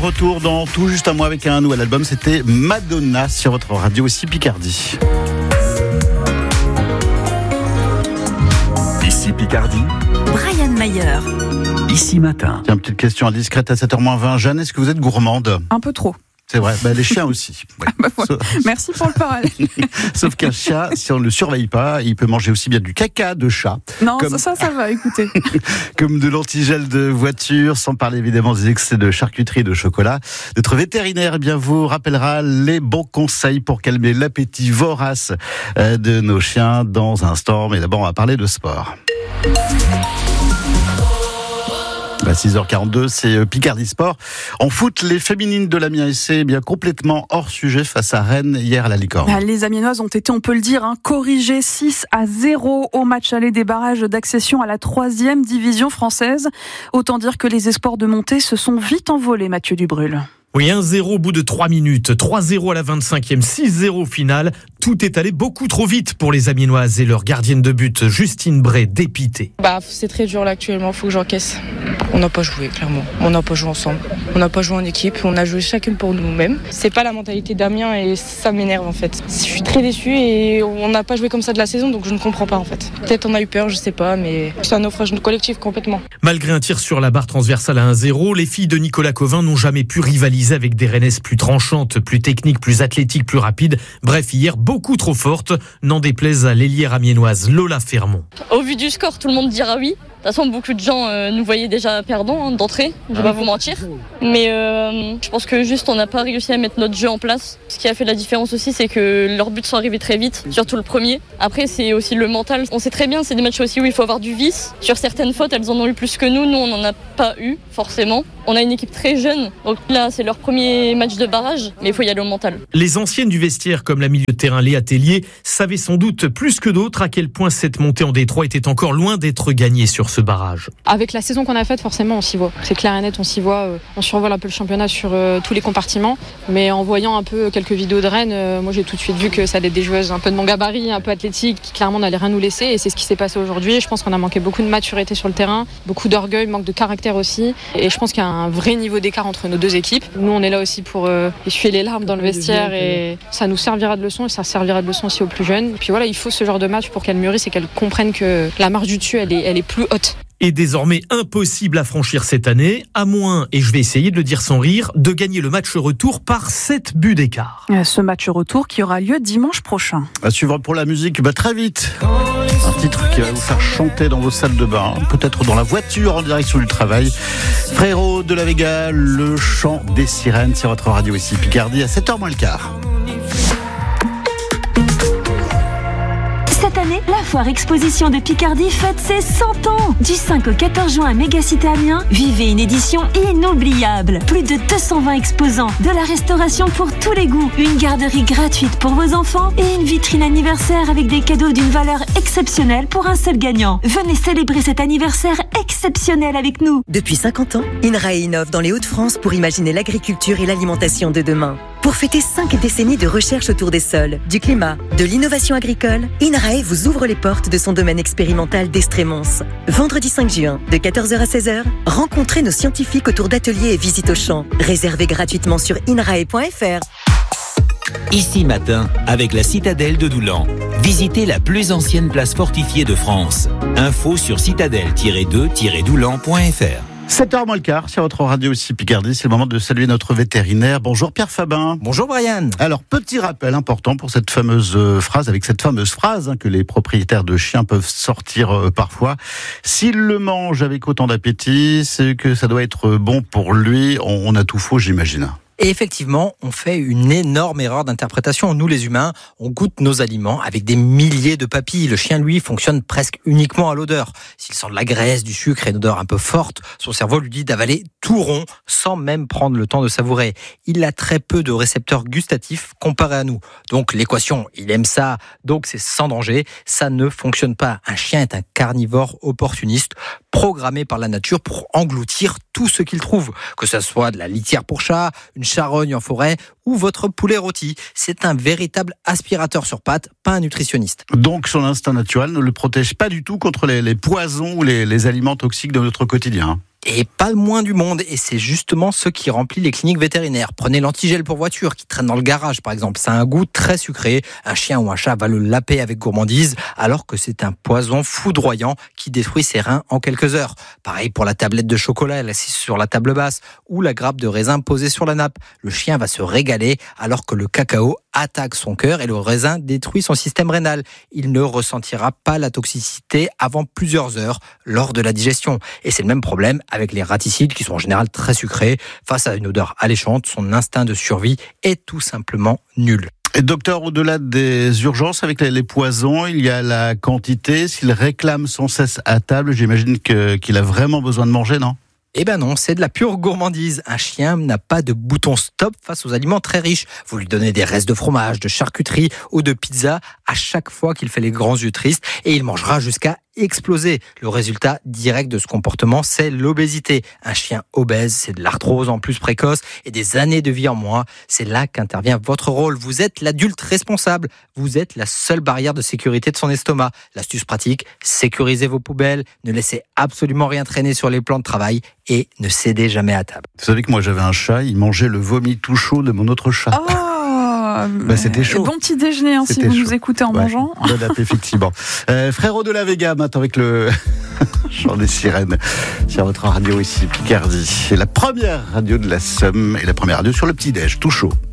retour dans tout juste un mois avec un nouvel album. C'était Madonna sur votre radio aussi Picardie. Ici Picardie. Brian Mayer. Ici Matin. Tiens, petite question indiscrète à 7h20. Jeanne, est-ce que vous êtes gourmande ? Un peu trop. C'est vrai, les chiens aussi. Ouais. Merci pour le parallèle. Sauf qu'un chat, si on ne le surveille pas, il peut manger aussi bien du caca de chat. Non, ça va, écoutez. Comme de l'antigel de voiture, sans parler évidemment des excès de charcuterie et de chocolat. Notre vétérinaire vous rappellera les bons conseils pour calmer l'appétit vorace de nos chiens dans un instant. Mais d'abord, on va parler de sport. À 6h42, c'est Picardie Sport. En foot, les féminines de l'Amiens SC complètement hors sujet face à Rennes hier à la Licorne. Les Amiénoises ont été, on peut le dire, corrigées 6-0 au match aller des barrages d'accession à la 3e division française. Autant dire que les espoirs de montée se sont vite envolés, Mathieu Dubrul. Oui, 1-0 au bout de 3 minutes, 3-0 à la 25e, 6-0 au final. Tout est allé beaucoup trop vite pour les Amiénoises et leur gardienne de but, Justine Bray, dépitée. C'est très dur là actuellement, il faut que j'encaisse. On n'a pas joué, clairement. On n'a pas joué ensemble. On n'a pas joué en équipe, on a joué chacune pour nous-mêmes. C'est pas la mentalité d'Amiens et ça m'énerve en fait. Je suis très déçue et on n'a pas joué comme ça de la saison, donc je ne comprends pas en fait. Peut-être on a eu peur, je sais pas, mais c'est un naufrage collectif complètement. Malgré un tir sur la barre transversale à 1-0, les filles de Nicolas Covin n'ont jamais pu rivaliser avec des Rennaises plus tranchantes, plus techniques, plus athlétiques, plus rapides. Bref, hier, beaucoup trop fortes, n'en déplaise à l'ailière amiénoise Lola Fermont. Au vu du score, tout le monde dira oui. De toute façon, beaucoup de gens nous voyaient déjà perdants d'entrée, je ne vais pas vous mentir. Mais je pense que juste on n'a pas réussi à mettre notre jeu en place. Ce qui a fait la différence aussi, c'est que leurs buts sont arrivés très vite, surtout le premier. Après, c'est aussi le mental. On sait très bien, c'est des matchs aussi où il faut avoir du vice. Sur certaines fautes, elles en ont eu plus que nous. Nous, on n'en a pas eu, forcément. On a une équipe très jeune, donc là, c'est leur premier match de barrage, mais il faut y aller au mental. Les anciennes du vestiaire, comme la milieu de terrain Léa Tellier, savaient sans doute plus que d'autres à quel point cette montée en Détroit était encore loin d'être gagnée sur ce barrage. Avec la saison qu'on a faite, forcément, on s'y voit. C'est clair et net, on s'y voit. On survole un peu le championnat sur tous les compartiments, mais en voyant un peu quelques vidéos de Rennes, moi j'ai tout de suite vu que ça allait être des joueuses un peu de mon gabarit, un peu athlétiques, qui clairement n'allaient rien nous laisser, et c'est ce qui s'est passé aujourd'hui. Je pense qu'on a manqué beaucoup de maturité sur le terrain, beaucoup d'orgueil, manque de caractère aussi, et je pense qu'il y a un vrai niveau d'écart entre nos deux équipes. Nous, on est là aussi pour essuyer les larmes dans le vestiaire, et ça nous servira de leçon, et ça servira de leçon aussi aux plus jeunes. Et puis voilà, il faut ce genre de match pour qu'elles mûrissent et qu'elles comprennent que la marche du dessus, elle est plus haute. Et désormais impossible à franchir cette année, à moins, et je vais essayer de le dire sans rire, de gagner le match retour par 7 buts d'écart. Ce match retour qui aura lieu dimanche prochain. À suivre pour la musique, très vite. Un titre qui va vous faire chanter dans vos salles de bain, peut-être dans la voiture en direction du travail. Frérot de la Vega, le chant des sirènes sur votre radio ici Picardie à 7h moins le quart. Cette année, la foire exposition de Picardie fête ses 100 ans. Du 5 au 14 juin à Mégacité Amiens, vivez une édition inoubliable. Plus de 220 exposants, de la restauration pour tous les goûts, une garderie gratuite pour vos enfants et une vitrine anniversaire avec des cadeaux d'une valeur exceptionnelle pour un seul gagnant. Venez célébrer cet anniversaire exceptionnel avec nous. Depuis 50 ans, INRAE innove dans les Hauts-de-France pour imaginer l'agriculture et l'alimentation de demain. Pour fêter 5 décennies de recherche autour des sols, du climat, de l'innovation agricole, INRAE vous ouvre les portes de son domaine expérimental d'Estrémons. Vendredi 5 juin, de 14h à 16h, rencontrez nos scientifiques autour d'ateliers et visites au champ. Réservez gratuitement sur inrae.fr. Ici Matin, avec la citadelle de Doulan. Visitez la plus ancienne place fortifiée de France. Info sur citadelle-2-doulan.fr. 7h moins le quart sur votre radio aussi Picardie, c'est le moment de saluer notre vétérinaire. Bonjour Pierre Fabin. Bonjour Brian. Alors petit rappel important pour cette fameuse phrase, que les propriétaires de chiens peuvent sortir parfois. S'il le mange avec autant d'appétit, c'est que ça doit être bon pour lui. On a tout faux, j'imagine. Et effectivement, on fait une énorme erreur d'interprétation. Nous, les humains, on goûte nos aliments avec des milliers de papilles. Le chien, lui, fonctionne presque uniquement à l'odeur. S'il sent de la graisse, du sucre et une odeur un peu forte, son cerveau lui dit d'avaler tout rond sans même prendre le temps de savourer. Il a très peu de récepteurs gustatifs comparé à nous. Donc l'équation, il aime ça, donc c'est sans danger. Ça ne fonctionne pas. Un chien est un carnivore opportuniste, programmé par la nature pour engloutir tout ce qu'il trouve. Que ce soit de la litière pour chat, une charogne en forêt ou votre poulet rôti. C'est un véritable aspirateur sur pattes, pas un nutritionniste. Donc son instinct naturel ne le protège pas du tout contre les poisons ou les aliments toxiques de notre quotidien. Et pas moins du monde, et c'est justement ce qui remplit les cliniques vétérinaires. Prenez l'antigel pour voiture qui traîne dans le garage par exemple, ça a un goût très sucré, un chien ou un chat va le laper avec gourmandise, alors que c'est un poison foudroyant qui détruit ses reins en quelques heures. Pareil pour la tablette de chocolat assise sur la table basse, ou la grappe de raisin posée sur la nappe. Le chien va se régaler alors que le cacao attaque son cœur et le raisin détruit son système rénal. Il ne ressentira pas la toxicité avant plusieurs heures lors de la digestion. Et c'est le même problème avec les raticides qui sont en général très sucrés. Face à une odeur alléchante, son instinct de survie est tout simplement nul. Et docteur, au-delà des urgences avec les poisons, il y a la quantité. S'il réclame sans cesse à table, j'imagine qu'il a vraiment besoin de manger, non ? Eh ben non, c'est de la pure gourmandise. Un chien n'a pas de bouton stop face aux aliments très riches. Vous lui donnez des restes de fromage, de charcuterie ou de pizza à chaque fois qu'il fait les grands yeux tristes et il mangera jusqu'à exploser. Le résultat direct de ce comportement, c'est l'obésité. Un chien obèse, c'est de l'arthrose en plus précoce et des années de vie en moins. C'est là qu'intervient votre rôle. Vous êtes l'adulte responsable. Vous êtes la seule barrière de sécurité de son estomac. L'astuce pratique, sécurisez vos poubelles, ne laissez absolument rien traîner sur les plans de travail et ne cédez jamais à table. Vous savez que moi j'avais un chat, il mangeait le vomi tout chaud de mon autre chat. Oh c'était chaud. Bon petit déjeuner si vous nous écoutez en mangeant. Bon appétit, effectivement. Frérot de la Vega maintenant avec le chant des sirènes sur votre radio ici Picardie. C'est la première radio de la Somme et la première radio sur le petit déj tout chaud.